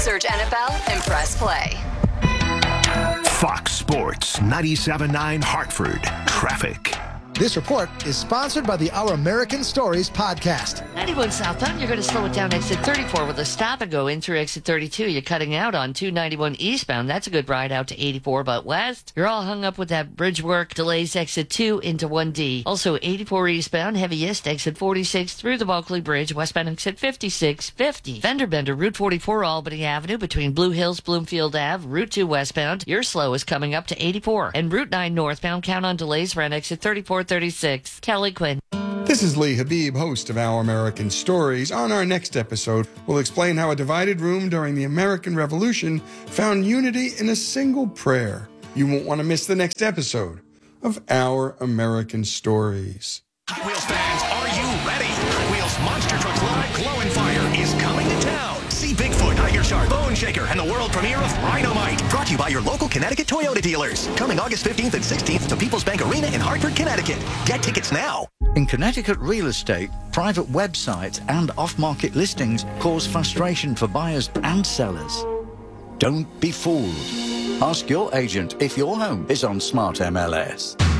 Search NFL and press play. Fox Sports 97.9 Hartford. Traffic. This report is sponsored by the Our American Stories podcast. 91 southbound, you're going to slow it down exit 34 with a stop and go in through exit 32. You're cutting out on 291 eastbound. That's a good ride out to 84, but west, you're all hung up with that bridge work. Delays exit 2 into 1D. Also 84 eastbound, heaviest exit 46 through the Bulkley Bridge, westbound exit 5650. Fender bender, Route 44 Albany Avenue between Blue Hills, Bloomfield Ave, Route 2 westbound. Your slow is coming up to 84. And Route 9 northbound, count on delays around exit 3436. Kelly Quinn. This is Lee Habib, host of Our American Stories. On our next episode, we'll explain how a divided room during the American Revolution found unity in a single prayer. You won't want to miss the next episode of Our American Stories. Hot Wheels fans, are you ready? Hot Wheels Monster Trucks Live Glow and Fire is coming to town. See Bigfoot, Tiger Shark, Bone Shaker, and the world premiere of Rhinomite. Brought to you by your local Connecticut Toyota dealers. Coming August 15th and 16th to People's Bank Arena in Hartford, Connecticut. Get tickets now. In Connecticut real estate, private websites and off-market listings cause frustration for buyers and sellers. Don't be fooled. Ask your agent if your home is on Smart MLS.